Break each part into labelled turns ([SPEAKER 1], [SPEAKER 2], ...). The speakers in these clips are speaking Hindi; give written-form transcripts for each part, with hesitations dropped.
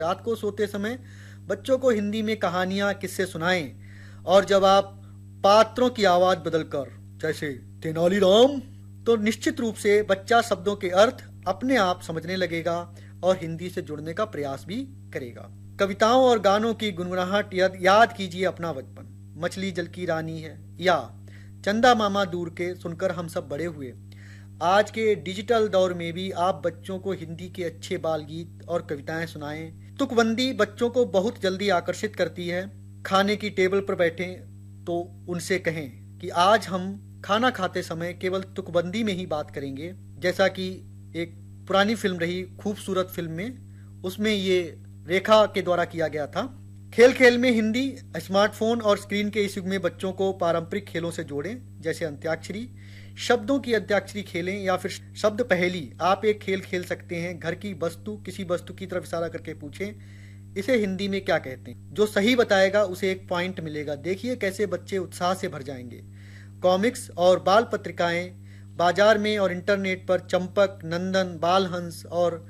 [SPEAKER 1] रात को सोते समय बच्चों को हिंदी में कहानियां किस्से सुनाएं और जब आप पात्रों की आवाज बदलकर, जैसे तेनालीराम, तो निश्चित रूप से बच्चा शब्दों के अर्थ अपने आप समझने लगेगा और हिंदी से जुड़ने का प्रयास भी करेगा। कविताओं और गानों की गुनगुनाहट याद कीजिए अपना बचपन। मछली जल की रानी है या चंदा मामा दूर के सुनकर हम सब बड़े हुए। आज के डिजिटल दौर में भी आप बच्चों को हिंदी के अच्छे बाल गीत और कविताएं सुनाएं। तुकबंदी बच्चों को बहुत जल्दी आकर्षित करती है। खाने की टेबल पर बैठे तो उनसे कहें कि आज हम खाना खाते समय केवल तुकबंदी में ही बात करेंगे, जैसा कि एक पुरानी फिल्म रही खूबसूरत फिल्म में, उसमें ये रेखा के द्वारा किया गया था। खेल खेल में हिंदी। स्मार्टफोन और स्क्रीन के इस युग में बच्चों को पारंपरिक खेलों से जोड़ें, जैसे अंत्याक्षरी, शब्दों की अंत्याक्षरी खेलें या फिर शब्द पहेली। आप एक खेल खेल सकते हैं। घर की वस्तु किसी वस्तु की तरफ इशारा करके पूछें, इसे हिंदी में क्या कहते हैं। जो सही बताएगा उसे एक पॉइंट मिलेगा। देखिए कैसे बच्चे उत्साह से भर जाएंगे। कॉमिक्स और बाल पत्रिकाएं बाजार में और इंटरनेट पर चंपक, नंदन, बालहंस और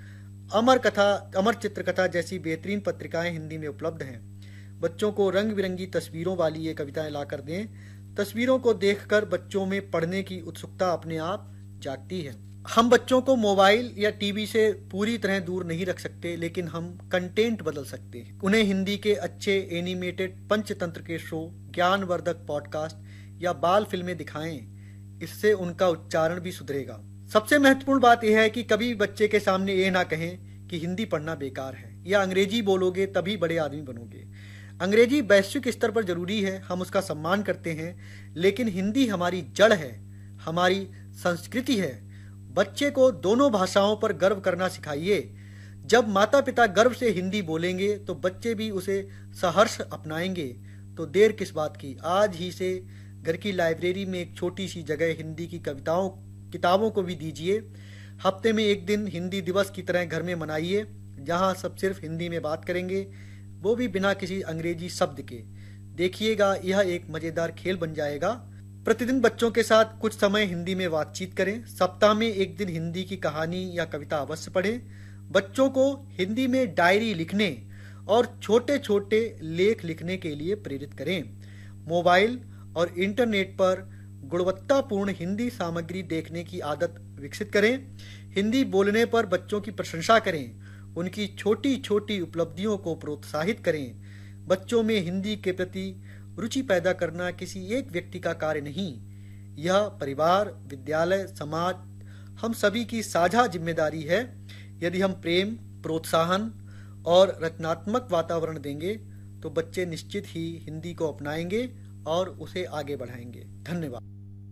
[SPEAKER 1] अमर चित्रकथा जैसी बेहतरीन पत्रिकाएं हिंदी में उपलब्ध हैं। बच्चों को रंग बिरंगी तस्वीरों वाली ये कविताएं लाकर दें। तस्वीरों को देखकर बच्चों में पढ़ने की उत्सुकता अपने आप जागती है। हम बच्चों को मोबाइल या टीवी से पूरी तरह दूर नहीं रख सकते, लेकिन हम कंटेंट बदल सकते हैं। उन्हें हिंदी के अच्छे एनिमेटेड पंचतंत्र के शो, ज्ञानवर्धक पॉडकास्ट या बाल फिल्में दिखाएं। इससे उनका उच्चारण भी सुधरेगा। सबसे महत्वपूर्ण बात यह है कि कभी बच्चे के सामने ये ना कहें कि हिंदी पढ़ना बेकार है या अंग्रेजी बोलोगे तभी बड़े आदमी बनोगे। अंग्रेजी वैश्विक स्तर पर जरूरी है, हम उसका सम्मान करते हैं, लेकिन हिंदी हमारी जड़ है, हमारी संस्कृति है। बच्चे को दोनों भाषाओं पर गर्व करना सिखाइए। जब माता पिता गर्व से हिंदी बोलेंगे तो बच्चे भी उसे सहर्ष अपनाएंगे। तो देर किस बात की, आज ही से घर की लाइब्रेरी में एक छोटी सी जगह हिंदी की किताबों को भी दीजिए। हफ्ते में एक दिन हिंदी दिवस की तरह घर में मनाइए, जहां सब सिर्फ हिंदी में बात करेंगे, वो भी बिना किसी अंग्रेजी शब्द के। देखिएगा यह एक मजेदार खेल बन जाएगा। प्रतिदिन बच्चों के साथ कुछ समय हिंदी में बातचीत करें। सप्ताह में एक दिन हिंदी की कहानी या कविता अवश्य पढ़ें। बच्चों को हिंदी में डायरी लिखने और छोटे छोटे लेख लिखने के लिए प्रेरित करें। मोबाइल और इंटरनेट पर गुणवत्तापूर्ण हिंदी सामग्री देखने की आदत विकसित करें। हिंदी बोलने पर बच्चों की प्रशंसा करें, उनकी छोटी छोटी उपलब्धियों को प्रोत्साहित करें। बच्चों में हिंदी के प्रति रुचि पैदा करना किसी एक व्यक्ति का कार्य नहीं, यह परिवार, विद्यालय, समाज, हम सभी की साझा जिम्मेदारी है। यदि हम प्रेम, प्रोत्साहन और रचनात्मक वातावरण देंगे तो बच्चे निश्चित ही हिंदी को अपनाएंगे और उसे आगे बढ़ाएंगे। धन्यवाद।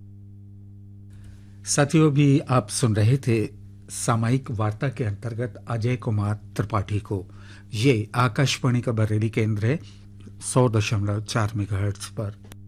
[SPEAKER 2] साथियों, भी आप सुन रहे थे सामायिक वार्ता के अंतर्गत अजय कुमार त्रिपाठी को। ये आकाशवाणी का बरेली केंद्र है 100.4 मेगाहर्ट्ज पर।